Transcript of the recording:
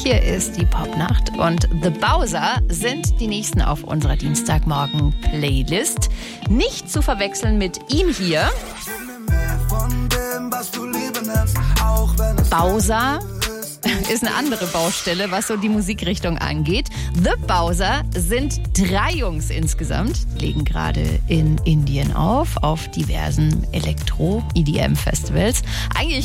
Hier ist die Popnacht und The Bowser sind die nächsten auf unserer Dienstagmorgen-Playlist. Nicht zu verwechseln mit ihm hier. Bowser ist eine andere Baustelle, was so die Musikrichtung angeht. The Bowser sind 3 Jungs insgesamt, legen gerade in Indien auf diversen Elektro-EDM-Festivals. Eigentlich